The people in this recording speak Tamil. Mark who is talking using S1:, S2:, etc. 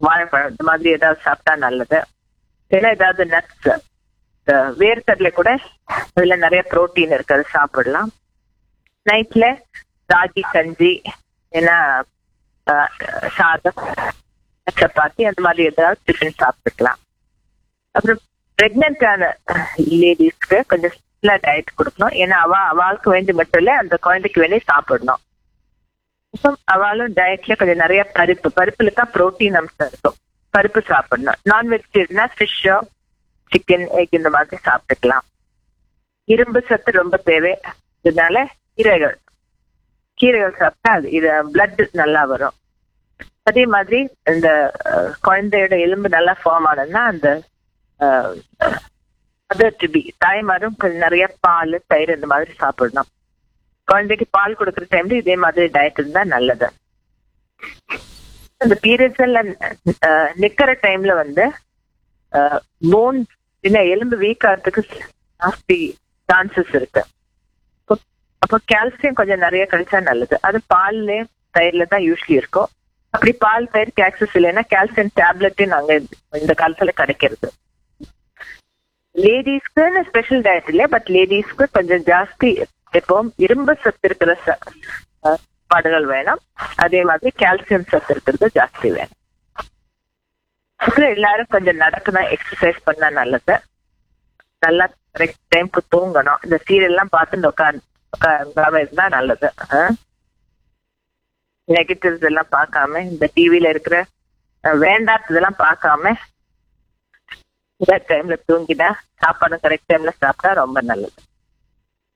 S1: வாழைப்பழம் இந்த மாதிரி ஏதாவது சாப்பிட்டா நல்லது. ஏன்னா ஏதாவது நட்ஸ், வேர்க்கடலை கூட அதுல நிறைய புரோட்டீன் இருக்கிறது சாப்பிடலாம். நைட்ல ராகி கஞ்சி, ஏன்னா சாதம், சப்பாத்தி அந்த மாதிரி ஏதாவது டிஃபன் சாப்பிட்டுக்கலாம். அப்புறம் பிரெக்னன்டான லேடிஸ்க்கு கொஞ்சம் டயட் கொடுக்கணும். ஏன்னா அவளுக்கு வேண்டி மட்டும் இல்ல, அந்த குழந்தைக்கு வேண்டி சாப்பிடணும். இப்போ அவளும் டயட்ல கொஞ்சம் நிறைய பருப்புல தான் புரோட்டீன் அம்சம் இருக்கும், பருப்பு சாப்பிடணும். நான்வெஜிடேரியனா ஃபிஷ்ஷோ சிக்கன் எக் இந்த மாதிரி சாப்பிட்டுக்கலாம். இரும்பு சத்து ரொம்ப தேவை, இதனால கீரைகள் சாப்பிட்டா இது பிளட் நல்லா வரும். அதே மாதிரி இந்த குழந்தையோட எலும்பு நல்லா ஃபார்ம் ஆனதுன்னா அந்த தாய்மாரும் கொஞ்சம் நிறைய பால் தயிர் இந்த மாதிரி சாப்பிடணும். குழந்தைக்கு பால் கொடுக்குற டைம்ல இதே மாதிரி டயட் இருந்தா நல்லது. இந்த பீரியட்ஸ் எல்லாம் நிக்கிற டைம்ல வந்து போன் எலும்பு வீக் ஆகிறதுக்கு ஜாஸ்தி சான்சஸ் இருக்கு. அப்போ கால்சியம் கொஞ்சம் நிறைய கிடைச்சா நல்லது. அது பால்ல தயிர்ல தான் யூஸ்வலி இருக்கும். அப்படி பால் தயிர் ஆக்சஸ் இல்லைன்னா கால்சியம் டேப்லெட் நாங்க இந்த காலத்துல கிடைக்கிறது. லேடிஸ்க்கு ஸ்பெஷல் டயட் இல்லை, பட் லேடிஸ்க்கு கொஞ்சம் ஜாஸ்தி எப்பவும் இரும்பு சத்து இருக்கிற பாடுகள் வேணும். அதே மாதிரி கால்சியம் சத்து இருக்கிறது ஜாஸ்தி வேணும். எல்லாரும் கொஞ்சம் நடக்கணும், எக்ஸசைஸ் பண்ணா நல்லது. நல்லா கரெக்ட் டைம்க்கு தூங்கணும். இந்த சீரியல் எல்லாம் பார்த்து உட்கார்ந்தாம இருந்தா நல்லது. நெகட்டிவ்ஸ் எல்லாம் பார்க்காம, இந்த டிவில இருக்கிற வேண்டாததெல்லாம் பார்க்காம டைம்ல தூங்கினா, சாப்பாடு கரெக்ட் டைம்ல சாப்பிட்டா ரொம்ப நல்லது.